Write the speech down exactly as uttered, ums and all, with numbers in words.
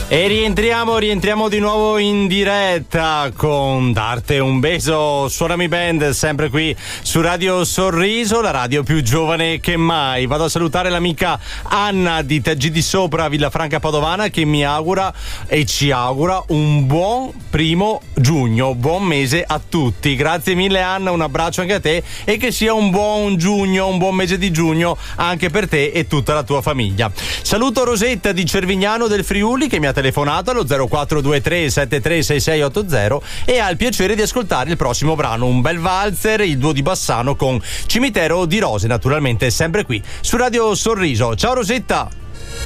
E rientriamo, rientriamo di nuovo in diretta con Darte un beso, Suonami Band, sempre qui su Radio Sorriso, la radio più giovane che mai. Vado a salutare l'amica Anna di Taggi di Sopra, Villafranca Padovana, che mi augura e ci augura un buon primo giugno, buon mese a tutti. Grazie mille Anna, un abbraccio anche a te e che sia un buon giugno, un buon mese di giugno anche per te e tutta la tua famiglia. Saluto Rosetta di Cervignano del Friuli che mi ha telefonato allo zero quattro due tre sette tre sei sei otto zero e ha il piacere di ascoltare il prossimo brano, un bel valzer, il duo di Bassano con Cimitero di Rose, naturalmente sempre qui su Radio Sorriso. Ciao Rosetta!